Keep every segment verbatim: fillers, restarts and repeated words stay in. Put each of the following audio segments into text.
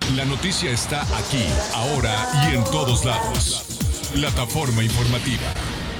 La noticia está aquí, ahora y en todos lados. Plataforma informativa.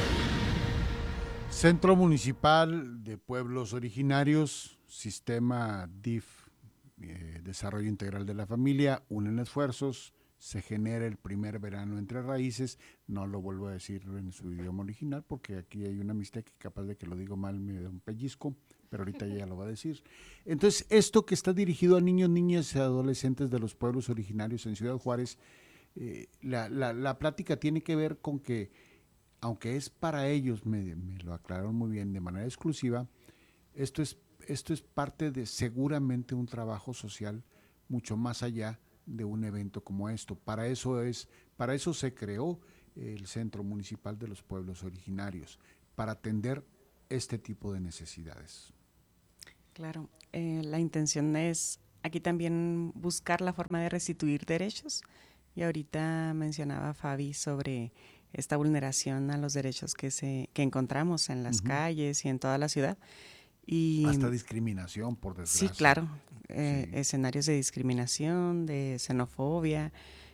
Centro Municipal de Pueblos Originarios, Sistema D I F, eh, Desarrollo Integral de la Familia, unen esfuerzos, se genera el primer verano entre raíces. No lo vuelvo a decir en su idioma original porque aquí hay una mixteca y capaz de que lo digo mal me da un pellizco, pero ahorita ya lo va a decir. Entonces, esto que está dirigido a niños, niñas y adolescentes de los pueblos originarios en Ciudad Juárez, eh, la, la, la plática tiene que ver con que, aunque es para ellos, me, me lo aclararon muy bien, de manera exclusiva, esto es, esto es parte de seguramente un trabajo social mucho más allá de un evento como esto. Para eso es, para eso se creó el Centro Municipal de los Pueblos Originarios, para atender este tipo de necesidades. Claro, eh, la intención es aquí también buscar la forma de restituir derechos. Y ahorita mencionaba Fabi sobre esta vulneración a los derechos que se que encontramos en las uh-huh. calles y en toda la ciudad. Y, hasta discriminación, por desgracia. Sí, claro, eh, sí. escenarios de discriminación, de xenofobia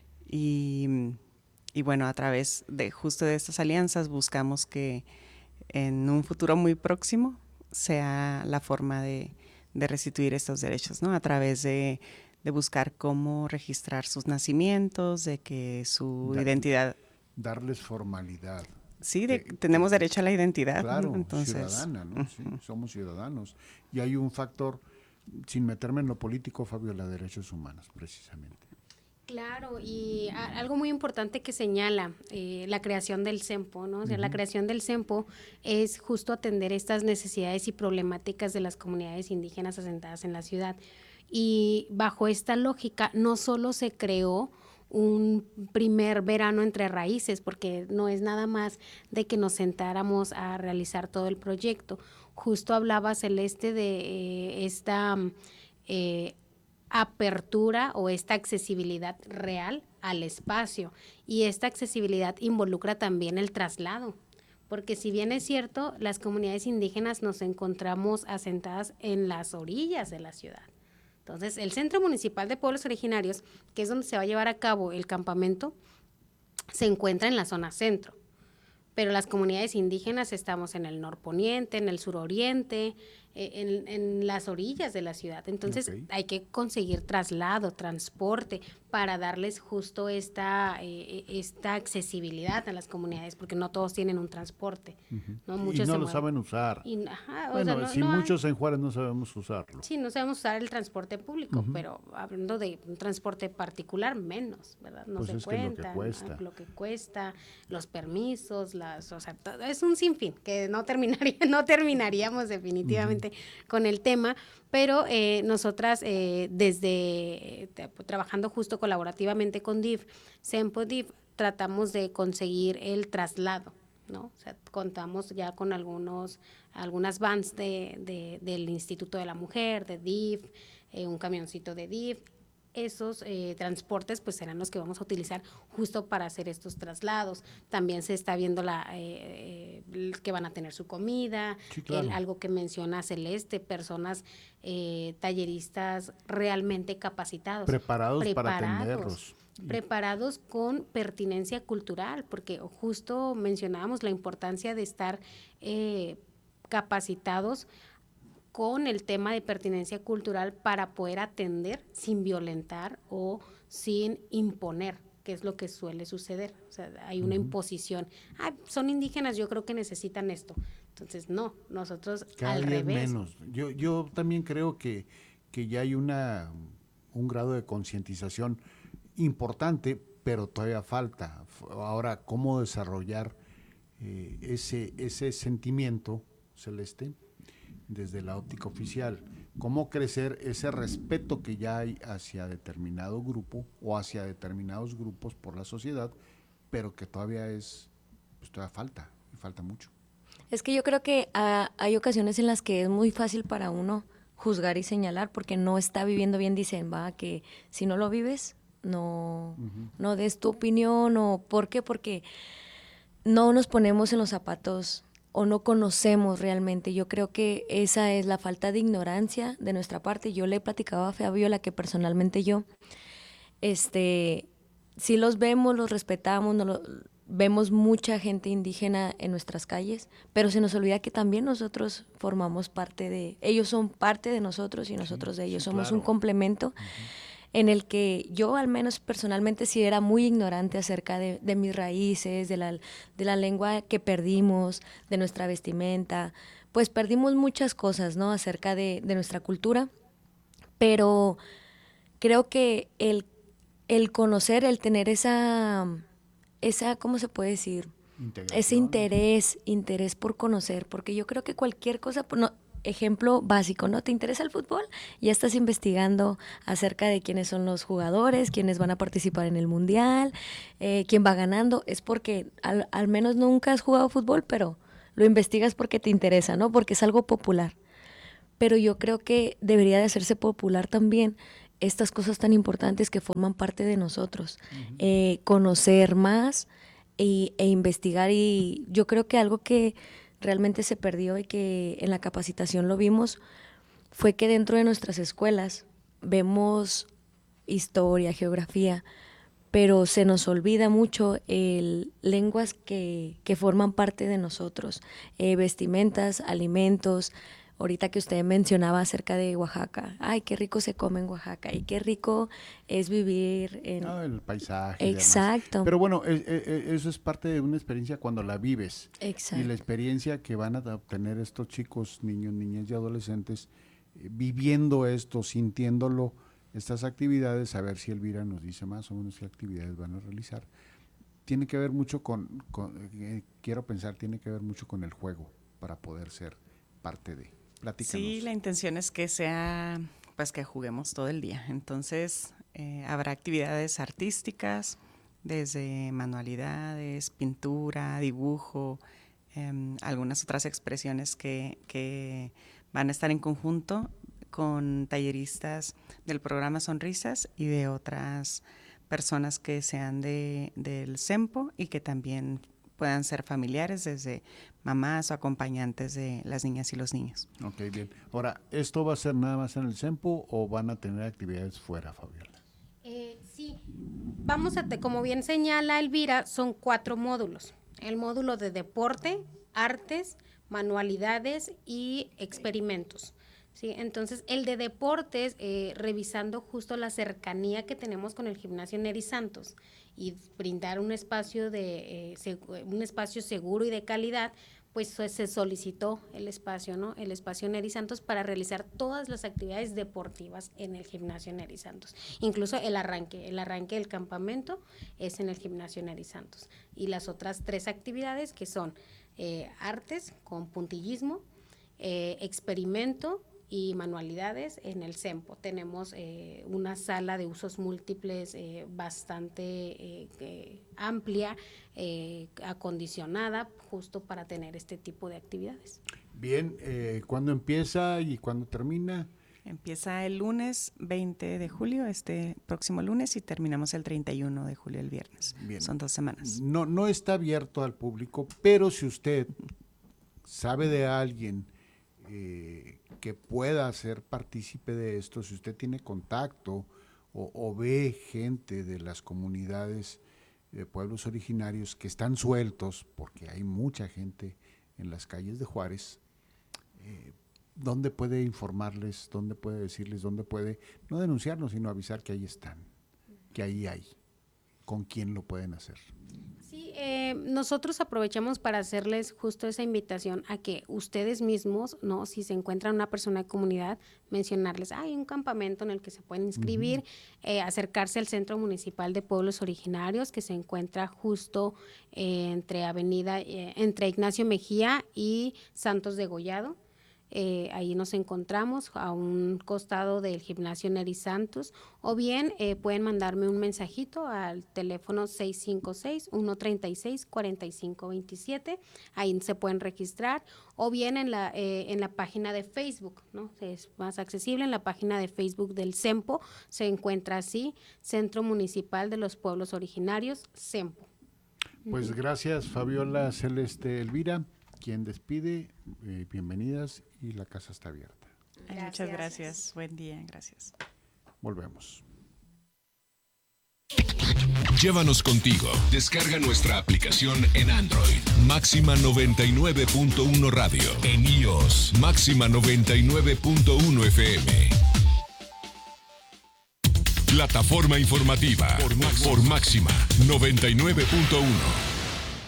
y, y bueno, a través de justo de estas alianzas buscamos que en un futuro muy próximo sea la forma de, de restituir estos derechos, ¿no? A través de, de buscar cómo registrar sus nacimientos, de que su Dar, identidad... Darles formalidad. Sí, de, que, tenemos que, derecho a la identidad. Claro, ¿no? Entonces, ciudadana, ¿no? Uh-huh. Sí, somos ciudadanos. Y hay un factor, sin meterme en lo político, Fabio, la derechos humanos, precisamente. Claro, y a, algo muy importante que señala eh, la creación del CEMPO, ¿no? O sea, uh-huh. la creación del CEMPO es justo atender estas necesidades y problemáticas de las comunidades indígenas asentadas en la ciudad. Y bajo esta lógica, no solo se creó un primer verano entre raíces, porque no es nada más de que nos sentáramos a realizar todo el proyecto. Justo hablaba Celeste de eh, esta eh, apertura o esta accesibilidad real al espacio, y esta accesibilidad involucra también el traslado, porque si bien es cierto, las comunidades indígenas nos encontramos asentadas en las orillas de la ciudad. Entonces, el Centro Municipal de Pueblos Originarios, que es donde se va a llevar a cabo el campamento, se encuentra en la zona centro. Pero las comunidades indígenas estamos en el norponiente, en el suroriente, eh, en, en las orillas de la ciudad. Entonces, okay. hay que conseguir traslado, transporte, para darles justo esta, eh, esta accesibilidad a las comunidades, porque no todos tienen un transporte. Uh-huh. ¿no? Muchos y no lo mueven. saben usar. Y, ajá, bueno, o sea, no, si no muchos hay... en Juárez no sabemos usarlo. Sí, no sabemos usar el transporte público, uh-huh. pero hablando de un transporte particular, menos, ¿verdad? No pues se es cuenta, que lo que cuesta. lo que cuesta, los permisos, las, o sea, todo, es un sinfín que no terminaría, no terminaríamos definitivamente uh-huh. con el tema, pero eh, nosotras eh, desde eh, trabajando justo colaborativamente con D I F, CEMPO D I F, tratamos de conseguir el traslado, ¿no? O sea, contamos ya con algunos, algunas vans de, de, del Instituto de la Mujer, de D I F, eh, un camioncito de D I F. Esos eh, transportes pues serán los que vamos a utilizar justo para hacer estos traslados. También se está viendo la eh, eh, que van a tener su comida, sí, claro. el, algo que menciona Celeste, personas eh, talleristas realmente capacitados. Preparados, preparados para atenderlos. Preparados con pertinencia cultural, porque justo mencionábamos la importancia de estar eh, capacitados con el tema de pertinencia cultural para poder atender sin violentar o sin imponer, que es lo que suele suceder. O sea, hay una uh-huh. imposición. Ah, son indígenas, yo creo que necesitan esto. Entonces, no, nosotros Cada al día revés. menos. Yo, yo también creo que, que ya hay una, un grado de concientización importante, pero todavía falta. Ahora, ¿cómo desarrollar eh, ese, ese sentimiento, Celeste, desde la óptica oficial? ¿Cómo crecer ese respeto que ya hay hacia determinado grupo o hacia determinados grupos por la sociedad, pero que todavía es, pues todavía falta, y falta mucho? Es que yo creo que uh, hay ocasiones en las que es muy fácil para uno juzgar y señalar porque no está viviendo bien, dicen, va, que si no lo vives, no, uh-huh. no des tu opinión, o ¿por qué? Porque no nos ponemos en los zapatos o no conocemos realmente. Yo creo que esa es la falta de ignorancia de nuestra parte. Yo le platicaba a Fabiola que personalmente yo este, sí los vemos, los respetamos, no lo, vemos mucha gente indígena en nuestras calles, pero se nos olvida que también nosotros formamos parte de, ellos son parte de nosotros y nosotros Sí, de ellos, sí, somos claro. un complemento. Uh-huh. En el que yo al menos personalmente sí era muy ignorante acerca de, de mis raíces, de la, de la lengua que perdimos, de nuestra vestimenta, pues perdimos muchas cosas, ¿no? Acerca de, de nuestra cultura, pero creo que el, el conocer, el tener esa, esa, ¿cómo se puede decir? Ese interés, interés por conocer, porque yo creo que cualquier cosa, no, ejemplo básico, ¿no? ¿Te interesa el fútbol? Ya estás investigando acerca de quiénes son los jugadores, quiénes van a participar en el mundial, eh, quién va ganando. Es porque al, al menos nunca has jugado fútbol, pero lo investigas porque te interesa, ¿no? Porque es algo popular. Pero yo creo que debería de hacerse popular también estas cosas tan importantes que forman parte de nosotros. Uh-huh. Eh, conocer más y, e investigar. Y yo creo que algo que realmente se perdió y que en la capacitación lo vimos fue que dentro de nuestras escuelas vemos historia, geografía, pero se nos olvida mucho el, lenguas que, que forman parte de nosotros, eh, vestimentas, alimentos. Ahorita que usted mencionaba acerca de Oaxaca, ay, qué rico se come en Oaxaca y qué rico es vivir en... Ah, el paisaje. Exacto. Y demás. Pero bueno, es, es, eso es parte de una experiencia cuando la vives. Exacto. Y la experiencia que van a obtener estos chicos, niños, niñas y adolescentes, eh, viviendo esto, sintiéndolo, estas actividades, a ver si Elvira nos dice más o menos qué actividades van a realizar. Tiene que ver mucho con, con eh, quiero pensar, tiene que ver mucho con el juego para poder ser parte de... Platícanos. Sí, la intención es que sea, pues que juguemos todo el día. Entonces, eh, habrá actividades artísticas, desde manualidades, pintura, dibujo, eh, algunas otras expresiones que, que van a estar en conjunto con talleristas del programa Sonrisas y de otras personas que sean de, del SEMPO y que también puedan ser familiares, desde mamás o acompañantes de las niñas y los niños. Ok, bien. Ahora, ¿esto va a ser nada más en el SEMPO o van a tener actividades fuera, Fabiola? Eh, sí, vamos a, te, como bien señala Elvira, son cuatro módulos. El módulo de deporte, artes, manualidades y experimentos. Sí, entonces el de deportes, eh, revisando justo la cercanía que tenemos con el gimnasio Neri Santos y brindar un espacio de eh, seg- un espacio seguro y de calidad, pues se solicitó el espacio, ¿no? El espacio Neri Santos para realizar todas las actividades deportivas en el gimnasio Neri Santos. Incluso el arranque, el arranque del campamento es en el gimnasio Neri Santos. Y las otras tres actividades que son eh, artes con puntillismo, eh, experimento y manualidades en el SEMPO. Tenemos eh, una sala de usos múltiples eh, bastante eh, eh, amplia, eh, acondicionada, justo para tener este tipo de actividades. Bien, eh, ¿cuándo empieza y cuándo termina? Empieza el lunes veinte de julio, este próximo lunes, y terminamos el treinta y uno de julio, el viernes. Bien. Son dos semanas. No, no está abierto al público, pero si usted sabe de alguien eh, que pueda ser partícipe de esto, si usted tiene contacto o, o ve gente de las comunidades de pueblos originarios que están sueltos, porque hay mucha gente en las calles de Juárez, eh, ¿dónde puede informarles, dónde puede decirles, dónde puede, no denunciarnos, sino avisar que ahí están, que ahí hay, con quién lo pueden hacer? Sí, eh, nosotros aprovechamos para hacerles justo esa invitación a que ustedes mismos, ¿no? Si se encuentran una persona de comunidad, mencionarles, hay un campamento en el que se pueden inscribir, uh-huh. eh, acercarse al Centro Municipal de Pueblos Originarios, que se encuentra justo eh, entre Avenida, eh, entre Ignacio Mejía y Santos de Gollado. Eh, ahí nos encontramos a un costado del gimnasio Neri Santos, o bien eh, pueden mandarme un mensajito al teléfono seis cinco seis, uno tres seis, cuatro cinco dos siete, ahí se pueden registrar, o bien en la, eh, en la página de Facebook, ¿no? Es más accesible, en la página de Facebook del SEMPO se encuentra así, Centro Municipal de los Pueblos Originarios, SEMPO. Pues uh-huh. Gracias, Fabiola, Celeste, Elvira. Quien despide, eh, bienvenidas y la casa está abierta. Ay, muchas gracias. Buen día, gracias. Volvemos. Llévanos contigo. Descarga nuestra aplicación en Android. Máxima noventa y nueve punto uno Radio. En iOS, Máxima noventa y nueve punto uno F M. Plataforma informativa por, por Máxima noventa y nueve punto uno.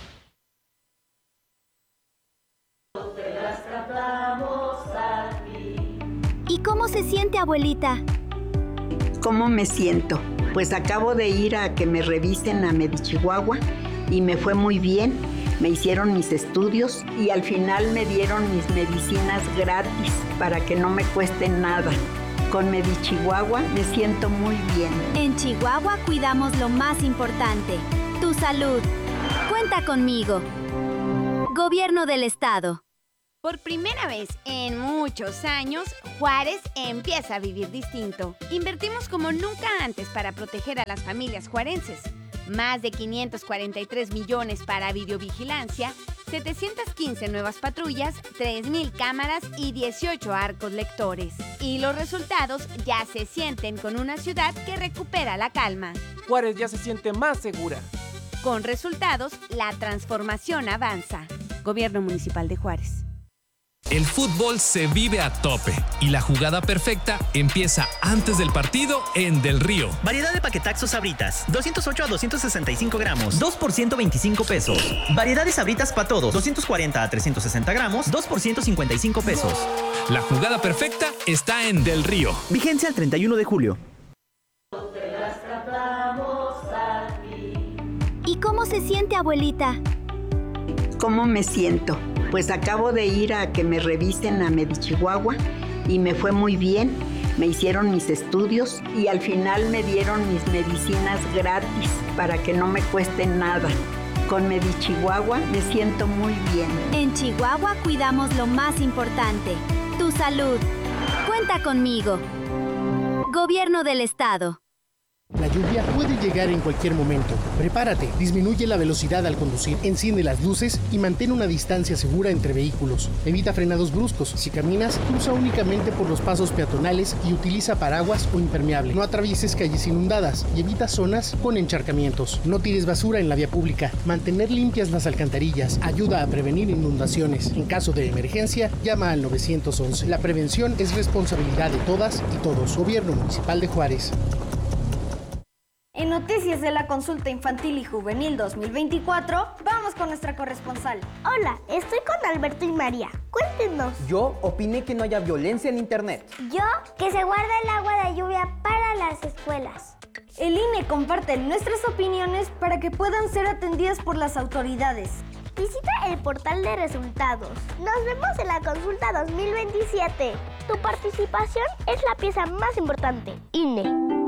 ¿Y cómo se siente, abuelita? ¿Cómo me siento? Pues acabo de ir a que me revisen a Medichihuahua y me fue muy bien. Me hicieron mis estudios y al final me dieron mis medicinas gratis para que no me cueste nada. Con Medichihuahua me siento muy bien. En Chihuahua cuidamos lo más importante, tu salud. Cuenta conmigo. Gobierno del Estado. Por primera vez en muchos años, Juárez empieza a vivir distinto. Invertimos como nunca antes para proteger a las familias juarenses. Más de quinientos cuarenta y tres millones para videovigilancia, setecientas quince nuevas patrullas, tres mil cámaras y dieciocho arcos lectores. Y los resultados ya se sienten con una ciudad que recupera la calma. Juárez ya se siente más segura. Con resultados, la transformación avanza. Gobierno Municipal de Juárez. El fútbol se vive a tope y la jugada perfecta empieza antes del partido en Del Río. Variedad de paquetaxos Sabritas, doscientos ocho a doscientos sesenta y cinco gramos, dos por ciento veinticinco pesos. Variedad de Sabritas para todos, doscientos cuarenta a trescientos sesenta gramos, dos por ciento cincuenta y cinco pesos. La jugada perfecta está en Del Río. Vigencia el treinta y uno de julio. ¿Y cómo se siente, abuelita? ¿Cómo me siento? Pues acabo de ir a que me revisen a Medichihuahua y me fue muy bien. Me hicieron mis estudios y al final me dieron mis medicinas gratis para que no me cueste nada. Con Medichihuahua me siento muy bien. En Chihuahua cuidamos lo más importante, tu salud. Cuenta conmigo. Gobierno del Estado. La lluvia puede llegar en cualquier momento. Prepárate, disminuye la velocidad al conducir, enciende las luces y mantén una distancia segura entre vehículos. Evita frenados bruscos. Si caminas, cruza únicamente por los pasos peatonales y utiliza paraguas o impermeable. No atravieses calles inundadas y evita zonas con encharcamientos. No tires basura en la vía pública. Mantener limpias las alcantarillas ayuda a prevenir inundaciones. En caso de emergencia, llama al nueve once. La prevención es responsabilidad de todas y todos. Gobierno Municipal de Juárez. En Noticias de la Consulta Infantil y Juvenil dos mil veinticuatro, vamos con nuestra corresponsal. Hola, estoy con Alberto y María. Cuéntenos. Yo opiné que no haya violencia en internet. Yo, que se guarda el agua de lluvia para las escuelas. El I N E comparte nuestras opiniones para que puedan ser atendidas por las autoridades. Visita el portal de resultados. Nos vemos en la consulta dos mil veintisiete. Tu participación es la pieza más importante. I N E.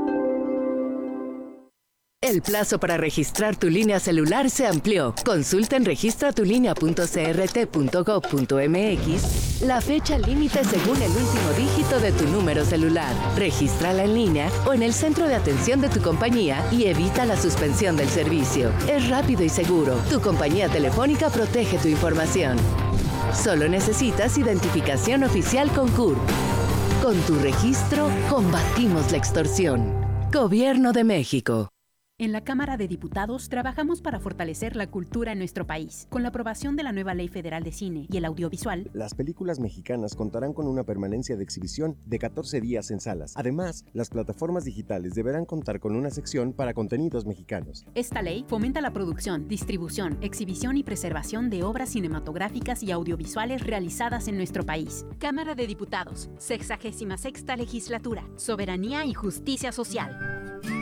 El plazo para registrar tu línea celular se amplió. Consulta en registra tu línea punto c r t punto gov punto m x la fecha límite según el último dígito de tu número celular. Regístrala en línea o en el centro de atención de tu compañía y evita la suspensión del servicio. Es rápido y seguro. Tu compañía telefónica protege tu información. Solo necesitas identificación oficial con C U R P. Con tu registro, combatimos la extorsión. Gobierno de México. En la Cámara de Diputados trabajamos para fortalecer la cultura en nuestro país. Con la aprobación de la nueva Ley Federal de Cine y el Audiovisual, las películas mexicanas contarán con una permanencia de exhibición de catorce días en salas. Además, las plataformas digitales deberán contar con una sección para contenidos mexicanos. Esta ley fomenta la producción, distribución, exhibición y preservación de obras cinematográficas y audiovisuales realizadas en nuestro país. Cámara de Diputados, sexagésima sexta Legislatura, Soberanía y Justicia Social.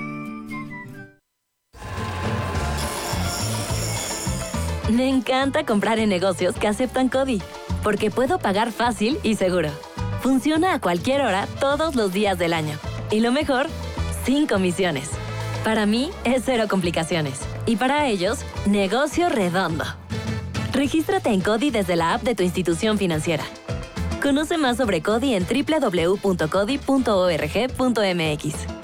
Me encanta comprar en negocios que aceptan CODI, porque puedo pagar fácil y seguro. Funciona a cualquier hora, todos los días del año. Y lo mejor, sin comisiones. Para mí, es cero complicaciones. Y para ellos, negocio redondo. Regístrate en CODI desde la app de tu institución financiera. Conoce más sobre CODI en doble u doble u doble u punto codi punto org punto m x.